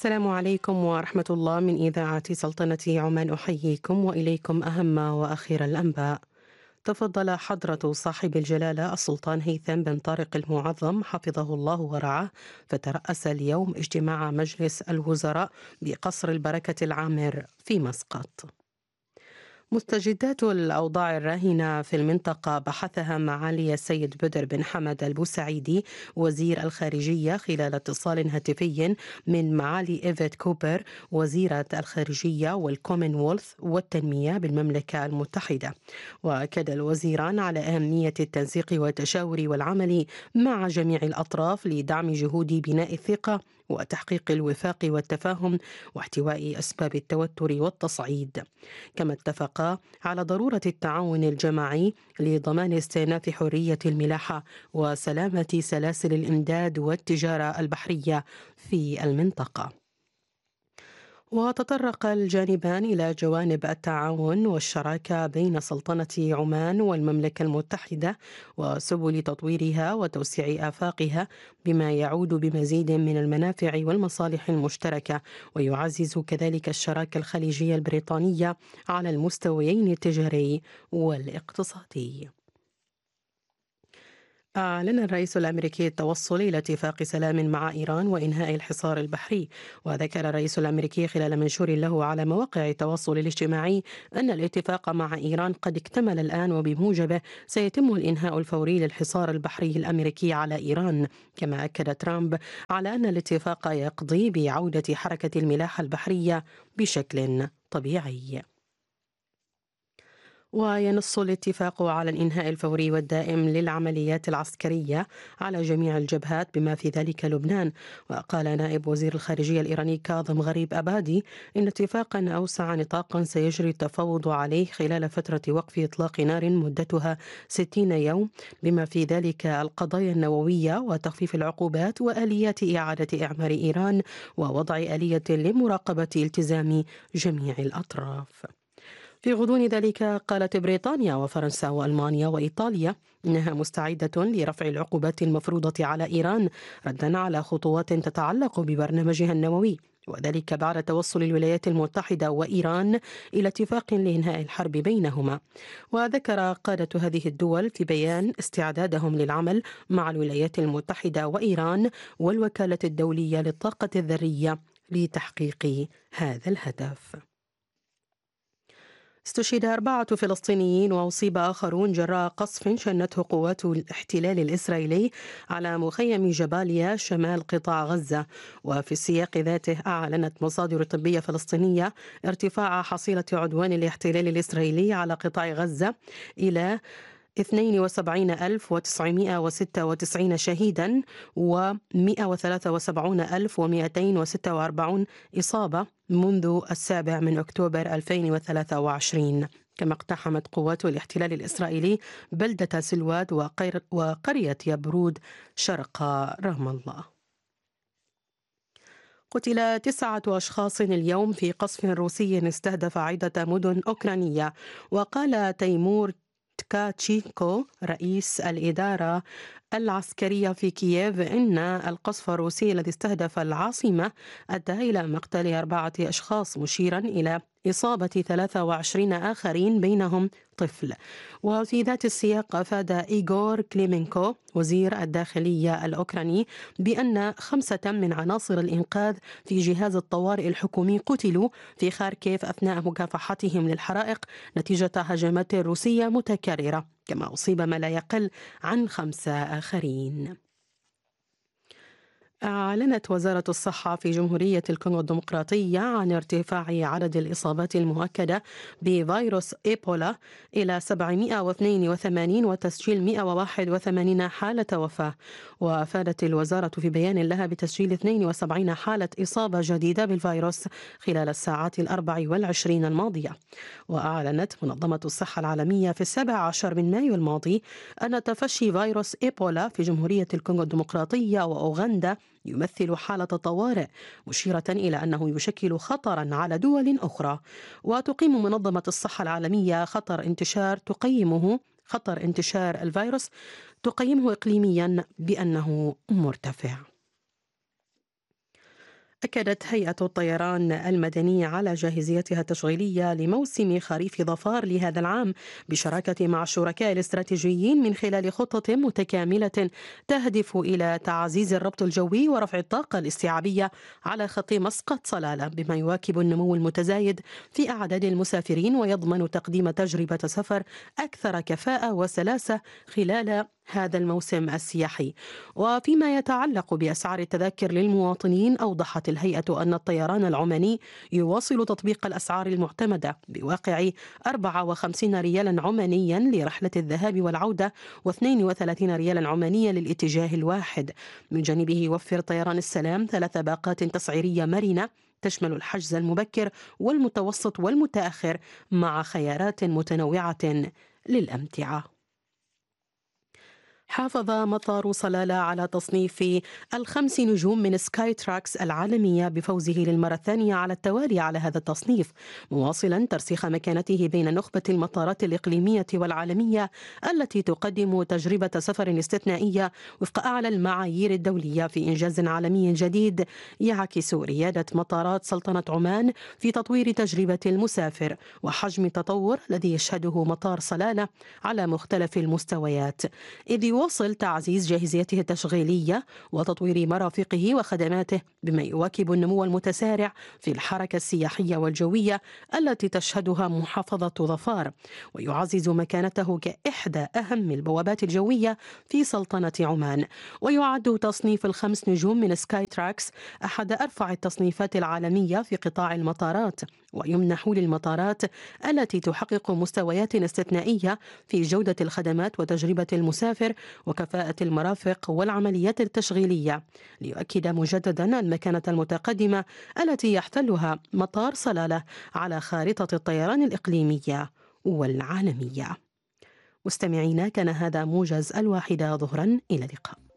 السلام عليكم ورحمة الله من إذاعة سلطنة عمان، أحييكم وإليكم أهم وأخير الأنباء. تفضل حضرة صاحب الجلالة السلطان هيثم بن طارق المعظم حفظه الله ورعاه، فترأس اليوم اجتماع مجلس الوزراء بقصر البركة العامر في مسقط. مستجدات الأوضاع الراهنة في المنطقة بحثها معالي السيد بدر بن حمد البوسعيدي وزير الخارجية خلال اتصال هاتفي من معالي إيفيت كوبر وزيرة الخارجية والكومنولث والتنمية بالمملكة المتحدة. وأكد الوزيران على أهمية التنسيق والتشاور والعمل مع جميع الأطراف لدعم جهود بناء الثقة وتحقيق الوفاق والتفاهم واحتواء أسباب التوتر والتصعيد. كما اتفقا على ضرورة التعاون الجماعي لضمان استئناف حرية الملاحة وسلامة سلاسل الإمداد والتجارة البحرية في المنطقة. وتطرق الجانبان إلى جوانب التعاون والشراكة بين سلطنة عمان والمملكة المتحدة وسبل تطويرها وتوسيع آفاقها، بما يعود بمزيد من المنافع والمصالح المشتركة، ويعزز كذلك الشراكة الخليجية البريطانية على المستويين التجاري والاقتصادي. أعلن الرئيس الأمريكي التوصل إلى اتفاق سلام مع إيران وإنهاء الحصار البحري. وذكر الرئيس الأمريكي خلال منشور له على مواقع التواصل الاجتماعي أن الاتفاق مع إيران قد اكتمل الآن، وبموجبه سيتم الإنهاء الفوري للحصار البحري الأمريكي على إيران. كما أكد ترامب على أن الاتفاق يقضي بعودة حركة الملاحة البحرية بشكل طبيعي. وينص الاتفاق على الإنهاء الفوري والدائم للعمليات العسكرية على جميع الجبهات بما في ذلك لبنان. وقال نائب وزير الخارجية الإيراني كاظم غريب أبادي إن اتفاقا أوسع نطاقا سيجري التفاوض عليه خلال فترة وقف إطلاق نار مدتها 60 يوم، بما في ذلك القضايا النووية وتخفيف العقوبات وآليات إعادة إعمار إيران ووضع آلية لمراقبة التزام جميع الأطراف. في غضون ذلك قالت بريطانيا وفرنسا وألمانيا وإيطاليا إنها مستعدة لرفع العقوبات المفروضة على إيران ردا على خطوات تتعلق ببرنامجها النووي، وذلك بعد توصل الولايات المتحدة وإيران إلى اتفاق لإنهاء الحرب بينهما. وذكر قادة هذه الدول في بيان استعدادهم للعمل مع الولايات المتحدة وإيران والوكالة الدولية للطاقة الذرية لتحقيق هذا الهدف. استشهد 4 فلسطينيين وأصيب آخرون جراء قصف شنته قوات الاحتلال الإسرائيلي على مخيم جباليا شمال قطاع غزة. وفي السياق ذاته أعلنت مصادر طبية فلسطينية ارتفاع حصيلة عدوان الاحتلال الإسرائيلي على قطاع غزة إلى 72,996 شهيدا و173,246 إصابة منذ 7 أكتوبر 2023. كما اقتحمت قوات الاحتلال الإسرائيلي بلدة سلواد وقرية يبرود شرق رام الله. قتل 9 أشخاص اليوم في قصف روسي استهدف عدة مدن أوكرانية. وقال تيمور تكاتشينكو رئيس الإدارة العسكرية في كييف إن القصف الروسي الذي استهدف العاصمة أدى إلى مقتل 4 أشخاص، مشيرا إلى إصابة 23 آخرين بينهم طفل. وفي ذات السياق أفاد إيغور كليمينكو وزير الداخلية الأوكراني بأن 5 من عناصر الإنقاذ في جهاز الطوارئ الحكومي قتلوا في خاركيف أثناء مكافحتهم للحرائق نتيجة هجمات روسية متكررة، كما أصيب ما لا يقل عن 5 آخرين. أعلنت وزارة الصحة في جمهورية الكونغو الديمقراطية عن ارتفاع عدد الإصابات المؤكدة بفيروس إيبولا إلى 782 وتسجيل 181 حالة وفاة. وأفادت الوزارة في بيان لها بتسجيل 72 حالة إصابة جديدة بالفيروس خلال الساعات 24 الماضية. وأعلنت منظمة الصحة العالمية في 17 من مايو الماضي أن تفشي فيروس إيبولا في جمهورية الكونغو الديمقراطية وأوغندا يمثل حالة طوارئ، مشيرة إلى أنه يشكل خطرا على دول أخرى. وتقيم منظمة الصحة العالمية خطر انتشار الفيروس تقيمه إقليميا بأنه مرتفع. أكدت هيئة الطيران المدني على جاهزيتها التشغيلية لموسم خريف ظفار لهذا العام بالشراكة مع الشركاء الاستراتيجيين من خلال خطة متكاملة تهدف إلى تعزيز الربط الجوي ورفع الطاقة الاستيعابية على خط مسقط صلالة، بما يواكب النمو المتزايد في أعداد المسافرين ويضمن تقديم تجربة سفر أكثر كفاءة وسلاسة خلال هذا الموسم السياحي. وفيما يتعلق بأسعار التذاكر للمواطنين، أوضحت الهيئة أن الطيران العماني يواصل تطبيق الأسعار المعتمدة بواقع 54 ريالا عمانيا لرحلة الذهاب والعودة و32 ريالا عمانية للاتجاه الواحد. من جانبه يوفر طيران السلام 3 باقات تسعيرية مرنة تشمل الحجز المبكر والمتوسط والمتأخر مع خيارات متنوعة للأمتعة. حافظ مطار صلالة على تصنيف 5 نجوم من سكاي تراكس العالمية بفوزه للمرة الثانية على التوالي على هذا التصنيف، مواصلا ترسيخ مكانته بين نخبة المطارات الإقليمية والعالمية التي تقدم تجربة سفر استثنائية وفق أعلى المعايير الدولية في إنجاز عالمي جديد يعكس ريادة مطارات سلطنة عمان في تطوير تجربة المسافر وحجم التطور الذي يشهده مطار صلالة على مختلف المستويات، إذ يواصل تعزيز جاهزيته التشغيلية وتطوير مرافقه وخدماته بما يواكب النمو المتسارع في الحركة السياحية والجوية التي تشهدها محافظة ظفار، ويعزز مكانته كإحدى أهم البوابات الجوية في سلطنة عمان. ويعد تصنيف 5 نجوم من سكاي تراكس أحد أرفع التصنيفات العالمية في قطاع المطارات، ويمنح للمطارات التي تحقق مستويات استثنائية في جودة الخدمات وتجربة المسافر وكفاءة المرافق والعمليات التشغيلية، ليؤكد مجددا المكانة المتقدمة التي يحتلها مطار صلالة على خارطة الطيران الإقليمية والعالمية. مستمعينا، كان هذا موجز 1 ظهرا، إلى اللقاء.